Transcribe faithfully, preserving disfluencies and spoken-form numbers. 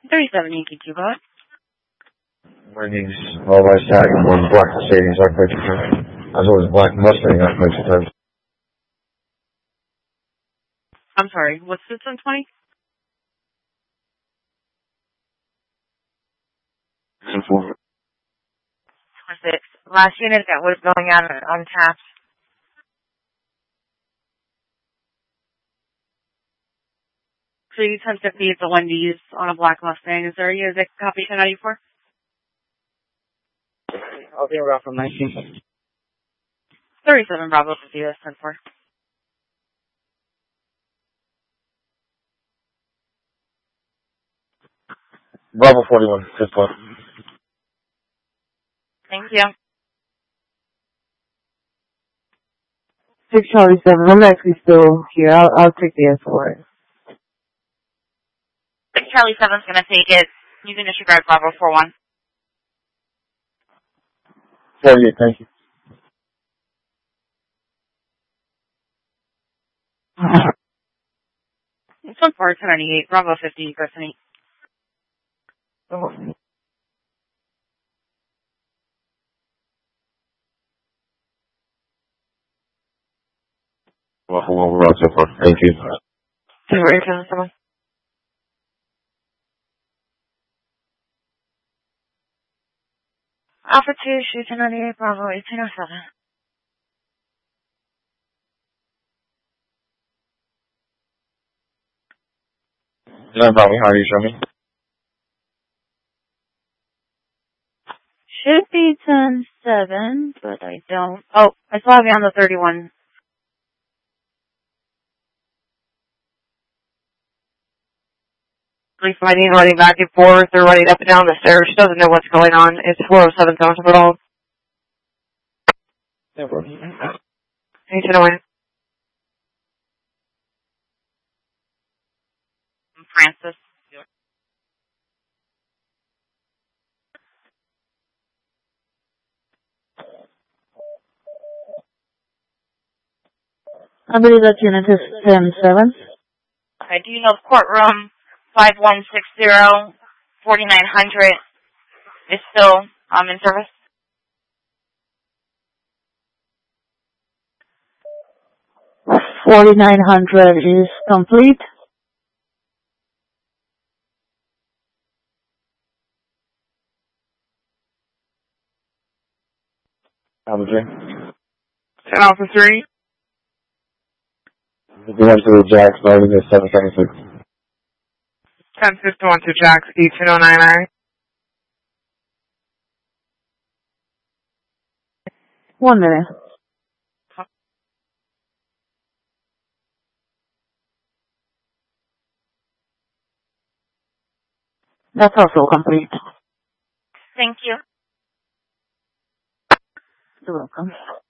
thirty-seven Yankee Cuba. My name's Levi's Tag. I'm one black Mercedes. I played for I was always a black Mustang. I played for times. I'm sorry, what's this one twenty? Four. Six. Last unit that was going out untapped. So you ten fifty is the one to use on a black Mustang. Is there a music copy ten ninety-four? I'll be around from nineteen. thirty-seven Bravo fifty, that's ten four. Bravo forty-one, fifth one. Thank you. six Charlie seven, I'm actually still here. I'll, I'll take the S for it. six Charlie seven's going to take it. You can disregard Bravo four one. forty-eight, thank you. This one's for ten ninety-eight. Bravo fifty, Griffin. Oh. Well, we're on so far. Thank you. Sorry, someone. Alpha two, shoot ten ninety-eight, Bravo eighteen oh seven. No problem. How are you, show me? Should be ten seven, but I don't. Oh, I still have you on the thirty-one. Police fighting, running back and forth, or running up and down the stairs. She doesn't know what's going on. It's four oh seven South Road. No problem. Hey, gentlemen. Francis. I believe that unit is ten seven. Okay, do you know the courtroom five one six zero, forty-nine hundred is still um, in service? forty-nine hundred is complete. Alpha three. ten Alpha three. If you went to the Jack, starting at seven seventy-six. ten fifty-one to Jack's, eighteen oh nine nine. One minute. That's also complete. Thank you. You're welcome.